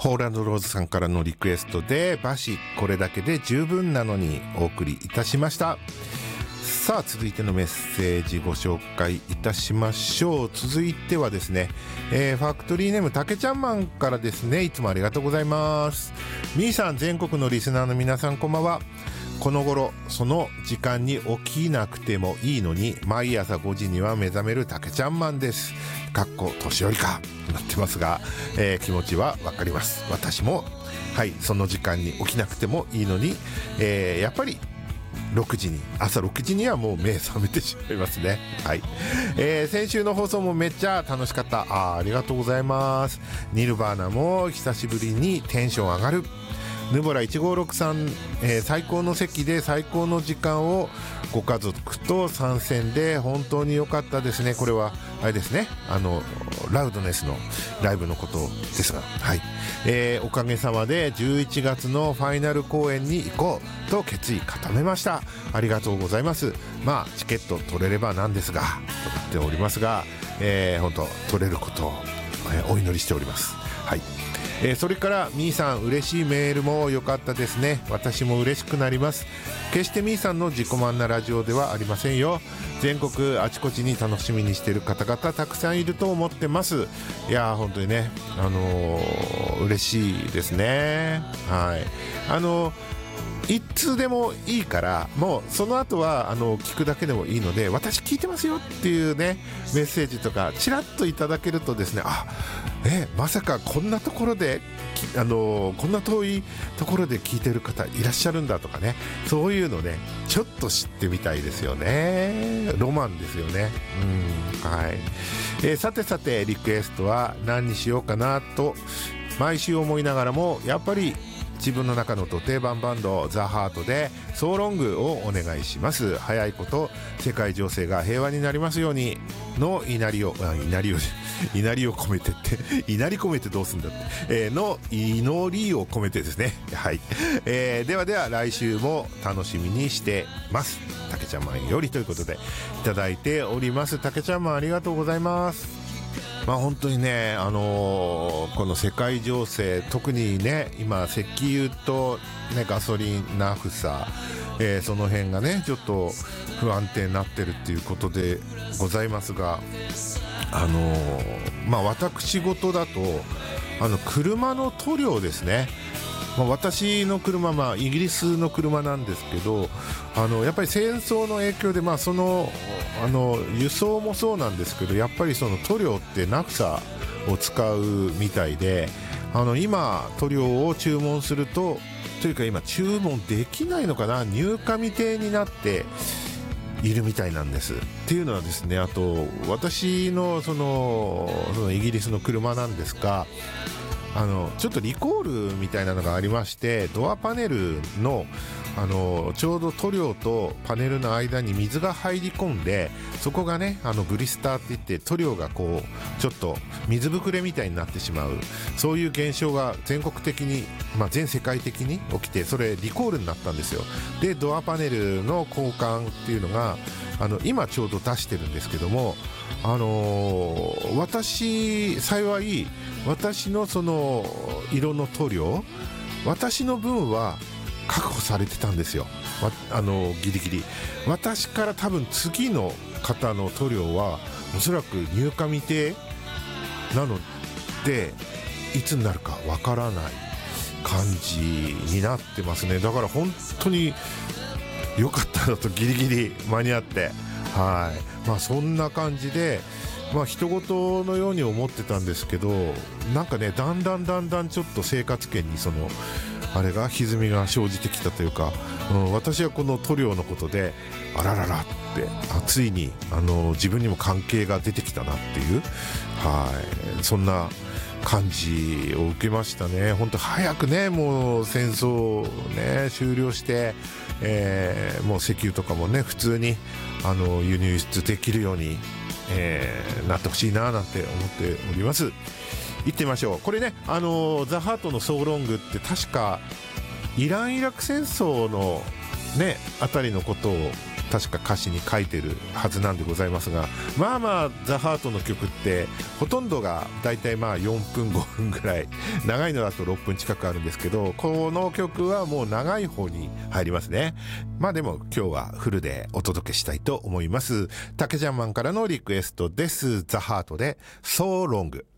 ホーランドローズさんからのリクエストでバシこれだけで十分なのにお送りいたしました。さあ続いてのメッセージご紹介いたしましょう。続いてはですね、ファクトリーネームたけちゃんマンからですね。いつもありがとうございます。みーさん、全国のリスナーの皆さんこんばんは。この頃その時間に起きなくてもいいのに毎朝5時には目覚めるたけちゃんマンです。かっこ年寄りかとなってますが、気持ちはわかります。私もはいその時間に起きなくてもいいのに、やっぱり朝6時にはもう目覚めてしまいますね。はい、先週の放送もめっちゃ楽しかった。ありがとうございます。ニルバーナも久しぶりにテンション上がる。ヌボラ1563、最高の席で最高の時間をご家族と参戦で本当に良かったですね。これはあれですね、ラウドネスのライブのことですが、はい、おかげさまで11月のファイナル公演に行こうと決意固めました。ありがとうございます。まあチケット取れればなんですがとなっておりますが、本当取れることを、お祈りしております。はい、それからみーさん、嬉しいメールも良かったですね。私も嬉しくなります。決してみーさんの自己満なラジオではありませんよ。全国あちこちに楽しみにしている方々たくさんいると思ってます。いや本当にね、嬉しいですね。はい、いつでもいいからもうその後は聞くだけでもいいので、私聞いてますよっていうねメッセージとかちらっといただけるとですね、まさかこんなところでこんな遠いところで聞いてる方いらっしゃるんだとかね、そういうのねちょっと知ってみたいですよね。ロマンですよね。はい、さてリクエストは何にしようかなと毎週思いながらも、やっぱり自分の中のド定番バンドザ・ハートでソーロングをお願いします。早いこと世界情勢が平和になりますようにの祈りを込めてって祈り込めてどうすんだって、の祈りを込めてですね。はい、では来週も楽しみにしてます。たけちゃんマンよりということでいただいております。たけちゃんマンありがとうございます。本当にね、この世界情勢、特にね今石油と、ね、ガソリンナフサ、その辺がねちょっと不安定になってるっていうことでございますが、私事だと車の塗料ですね。私の車、イギリスの車なんですけど、やっぱり戦争の影響で、その輸送もそうなんですけど、やっぱりその塗料ってナフサを使うみたいで、今塗料を注文するというか今注文できないのかな、入荷未定になっているみたいなんです。っていうのはですね、あと私のそのイギリスの車なんですが、ちょっとリコールみたいなのがありまして、ドアパネルのちょうど塗料とパネルの間に水が入り込んで、そこがねブリスターっていって塗料がこうちょっと水ぶくれみたいになってしまう、そういう現象が全国的に、全世界的に起きて、それリコールになったんですよ。でドアパネルの交換っていうのが今ちょうど出してるんですけども、幸い私のその色の塗料、私の分は確保されてたんですよ。ギリギリ私から多分次の方の塗料はおそらく入荷未定なので、いつになるかわからない感じになってますね。だから本当に良かったのと、ギリギリ間に合って、はい、そんな感じで人事のように思ってたんですけど、なんかねだんだんちょっと生活圏にあれが歪みが生じてきたというか、私はこの塗料のことであらららってついに自分にも関係が出てきたなっていう、そんな感じを受けましたね。本当早くねもう戦争ね終了して、もう石油とかもね普通に輸入輸出できるようになってほしいななんて思っております。行ってみましょう。これねザ・ハートのソーロングって確かイラン・イラク戦争のねあたりのことを確か歌詞に書いてるはずなんでございますが、まあザ・ハートの曲ってほとんどがだいたい4分5分ぐらい、長いのだと6分近くあるんですけど、この曲はもう長い方に入りますね。でも今日はフルでお届けしたいと思います。タケジャンマンからのリクエストです。ザ・ハートで So Long。